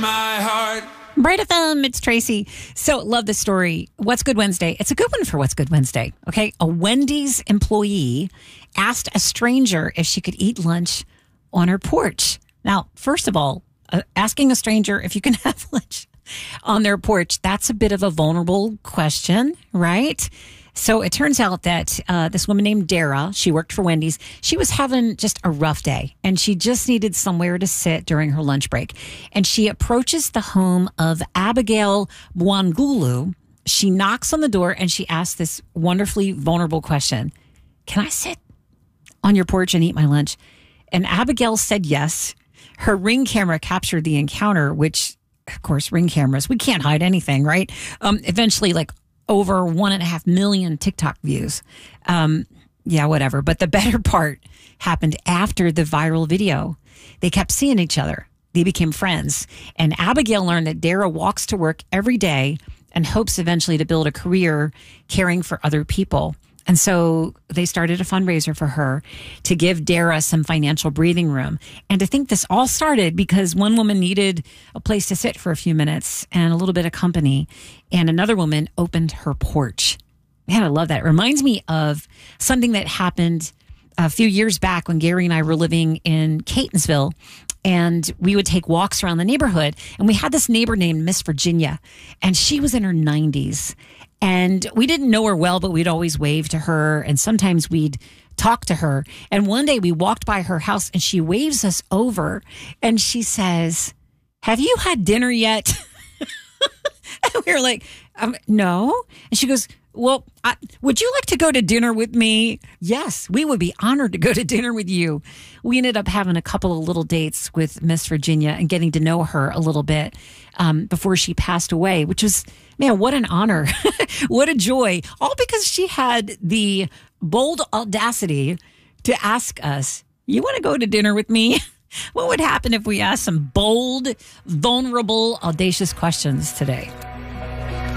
my heart. Bright FM, it's Tracy. So, love this story. What's Good Wednesday? It's a good one for What's Good Wednesday. Okay. A Wendy's employee asked a stranger if she could eat lunch on her porch. Now, first of all, asking a stranger if you can have lunch on their porch, that's a bit of a vulnerable question, right? So it turns out that this woman named Dara, she worked for Wendy's. She was having just a rough day and she just needed somewhere to sit during her lunch break. And she approaches the home of Abigail Bwangulu. She knocks on the door and she asks this wonderfully vulnerable question. Can I sit on your porch and eat my lunch? And Abigail said yes. Her Ring camera captured the encounter, which, of course, Ring cameras, we can't hide anything, right? Eventually, like, over 1.5 million TikTok views. Yeah, whatever. But the better part happened after the viral video. They kept seeing each other. They became friends. And Abigail learned that Dara walks to work every day and hopes eventually to build a career caring for other people. And so they started a fundraiser for her to give Dara some financial breathing room. And to think this all started because one woman needed a place to sit for a few minutes and a little bit of company. And another woman opened her porch. Man, I love that. It reminds me of something that happened a few years back when Gary and I were living in Catonsville. And we would take walks around the neighborhood. And we had this neighbor named Miss Virginia. And she was in her 90s. And we didn't know her well, but we'd always wave to her. And sometimes we'd talk to her. And one day we walked by her house and she waves us over. And she says, "Have you had dinner yet?" And we were like, no. And she goes, "Well, would you like to go to dinner with me?" Yes, we would be honored to go to dinner with you. We ended up having a couple of little dates with Miss Virginia and getting to know her a little bit before she passed away, which was, man, what an honor. What a joy. All because she had the bold audacity to ask us, "You want to go to dinner with me?" What would happen if we asked some bold, vulnerable, audacious questions today?